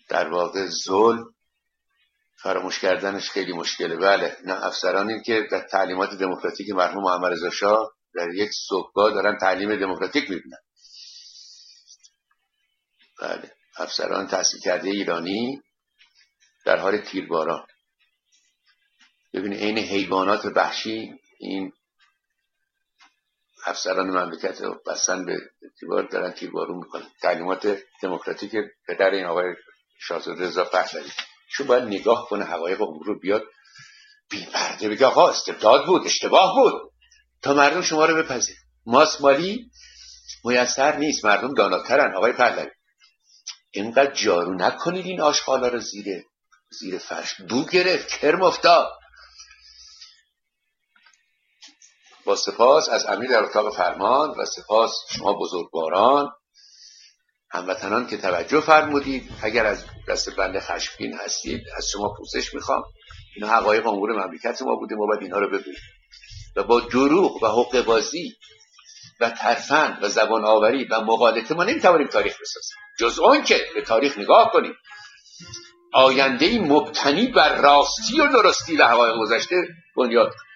در واقع ظلم فراموش کردنش خیلی مشکله. بله، نه افسرانی که در تعلیمات دموکراتیک مرحوم محمد رضا شاه در یک صبحگاه دارن تعلیم دموکراتیک میبینن. بله، افسران تحصیل کرده ایرانی در حال تیرباران. ببینید این حیوانات وحشی، این افسران مملکت رو بستن به اعتبار دارن تیربارون میکنن. تعلیمات دموکراتیک پدر این آقای شاهزاده رضا پهلوی شو باید نگاه کنه حقایق امور رو، بیاد بی پرده بگه آقا استبداد بود، اشتباه بود، تا مردم شما رو بپذیرن. ماسمالی میسر نیست، مردم داناترن. آقای پهلوی اینقدر جارو نکنید این آشغالا رو زیر فرش. بو گرفت، کرم افتاد. با سپاس از امیر در اتاق فرمان و سپاس شما بزرگواران هموطنان که توجه فرمودید. اگر از دست بنده خشمگین هستید از شما پوزش میخوام. اینا حقایق امور مملکت ما بوده، ما باید اینها رو بگوییم و با دروغ و حقه بازی و ترفند و زبان آوری و مغالطه ما نمیتوانیم تاریخ بسازیم، جز اون که به تاریخ نگاه کنیم، آینده‌ای مبتنی بر راستی و درستی و حقایق گذشته بنیاد